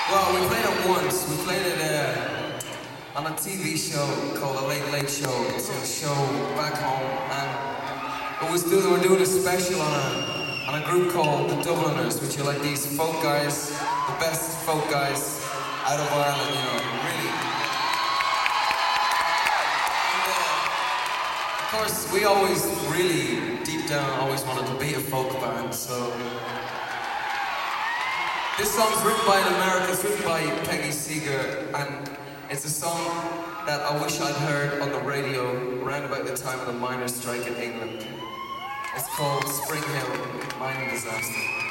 Well, we played it once. We played it on a TV show called A Late Late Show. It's a show back home, and we're doing a special on a group called the Dubliners, which are like these folk guys, the best folk guys out of Ireland, you know, really. And, of course, we always really, deep down, always wanted to be a folk band, so. This song's written by an American, it's written by Peggy Seeger, and it's a song that I wish I'd heard on the radio around about the time of the miners' strike in England. It's called Spring Hill Mining Disaster.